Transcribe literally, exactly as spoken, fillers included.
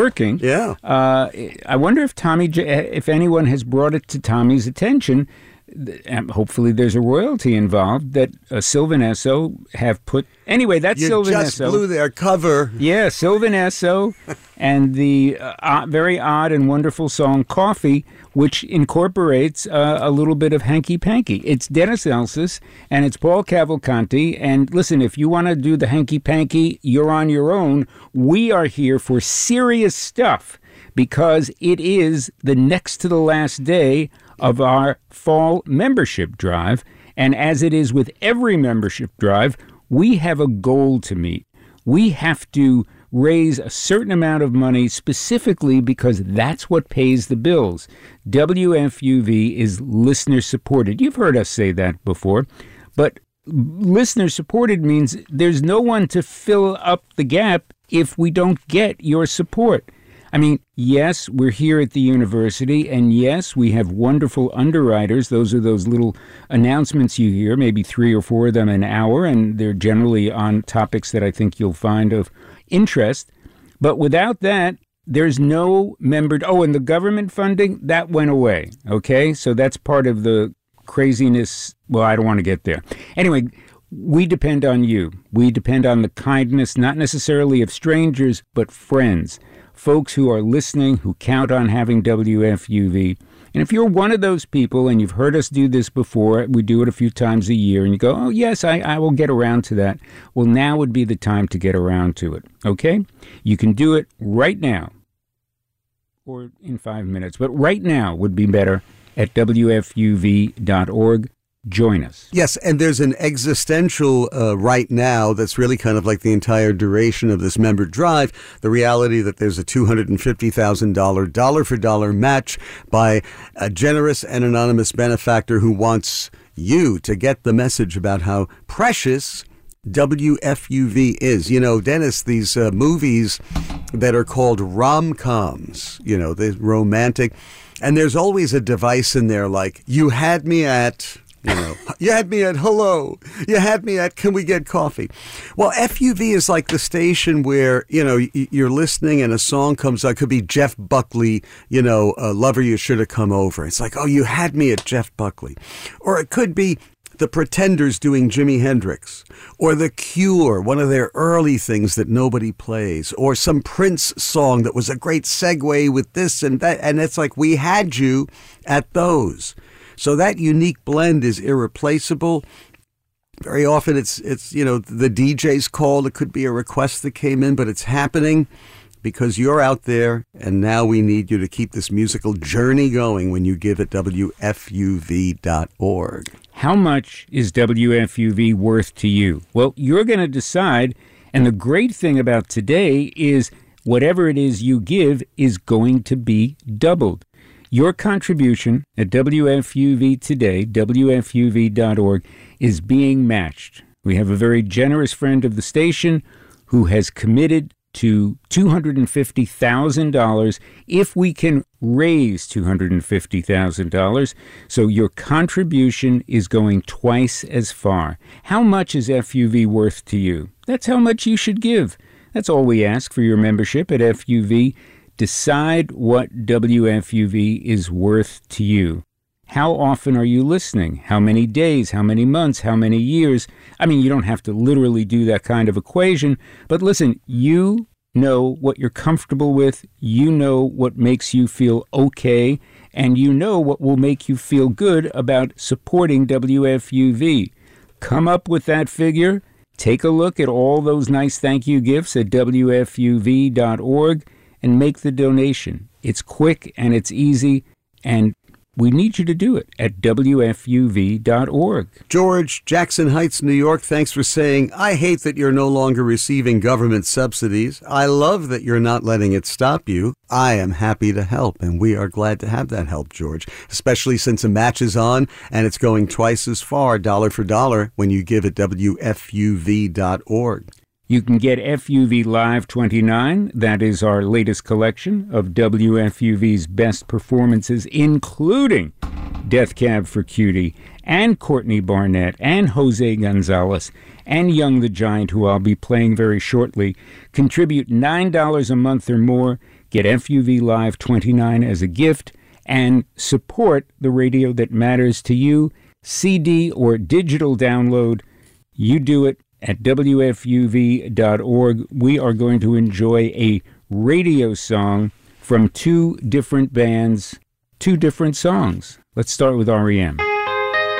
working. Yeah. Uh, I wonder if Tommy, J- if anyone has brought it to Tommy's attention. And hopefully there's a royalty involved that uh, Sylvan Esso have put. Anyway, that's you Sylvan just Esso. blew their cover. Yeah, Sylvan Esso and the uh, very odd and wonderful song Coffee, which incorporates uh, a little bit of hanky-panky. It's Dennis Elsas and it's Paul Cavalcanti. And listen, if you want to do the hanky-panky, you're on your own. We are here for serious stuff because it is the next to the last day of our fall membership drive. And as it is with every membership drive, we have a goal to meet. We have to raise a certain amount of money specifically because that's what pays the bills. W F U V is listener supported. You've heard us say that before, but listener supported means there's no one to fill up the gap if we don't get your support. I mean, yes, we're here at the university, and yes, we have wonderful underwriters. Those are those little announcements you hear, maybe three or four of them an hour, and they're generally on topics that I think you'll find of interest. But without that, there's no member. Oh, and the government funding, that went away, okay? So that's part of the craziness. Well, I don't want to get there. Anyway, we depend on you. We depend on the kindness, not necessarily of strangers, but friends. Folks who are listening, who count on having W F U V. And if you're one of those people and you've heard us do this before, we do it a few times a year, and you go, oh, yes, I, I will get around to that. Well, now would be the time to get around to it, okay? You can do it right now, or in five minutes, but right now would be better at W F U V dot org. Join us. Yes, and there's an existential uh, right now that's really kind of like the entire duration of this member drive. The reality that there's a two hundred fifty thousand dollars dollar-for-dollar match by a generous and anonymous benefactor who wants you to get the message about how precious W F U V is. You know, Dennis, these uh, movies that are called rom-coms, you know, they're romantic, and there's always a device in there like, you had me at... You know, you had me at hello. You had me at can we get coffee? Well, F U V is like the station where, you know, you're listening and a song comes on. It could be Jeff Buckley, you know, uh, Lover You Should Have Come Over. It's like, oh, you had me at Jeff Buckley. Or it could be the Pretenders doing Jimi Hendrix. Or The Cure, one of their early things that nobody plays. Or some Prince song that was a great segue with this and that. And it's like, we had you at those. So that unique blend is irreplaceable. Very often it's, it's you know, the D J's call. It could be a request that came in, but it's happening because you're out there, and now we need you to keep this musical journey going when you give at W F U V dot org. How much is W F U V worth to you? Well, you're going to decide, and the great thing about today is whatever it is you give is going to be doubled. Your contribution at W F U V today, W F U V dot org, is being matched. We have a very generous friend of the station who has committed to two hundred fifty thousand dollars if we can raise two hundred fifty thousand dollars. So your contribution is going twice as far. How much is F U V worth to you? That's how much you should give. That's all we ask for your membership at F U V. Decide what W F U V is worth to you. How often are you listening? How many days? How many months? How many years? I mean, you don't have to literally do that kind of equation, but listen, you know what you're comfortable with, you know what makes you feel okay, and you know what will make you feel good about supporting W F U V. Come up with that figure. Take a look at all those nice thank you gifts at W F U V dot org. And make the donation. It's quick and it's easy, and we need you to do it at W F U V dot org. George, Jackson Heights, New York, thanks for saying, I hate that you're no longer receiving government subsidies. I love that you're not letting it stop you. I am happy to help, and we are glad to have that help, George, especially since a match is on and it's going twice as far, dollar for dollar, when you give at W F U V dot org. You can get F U V Live twenty-nine. That is our latest collection of W F U V's best performances, including Death Cab for Cutie and Courtney Barnett and Jose Gonzalez and Young the Giant, who I'll be playing very shortly. Contribute nine dollars a month or more. Get F U V Live twenty-nine as a gift and support the radio that matters to you. C D or digital download, you do it at W F U V dot org. We are going to enjoy a radio song from two different bands, two different songs. Let's start with R E M.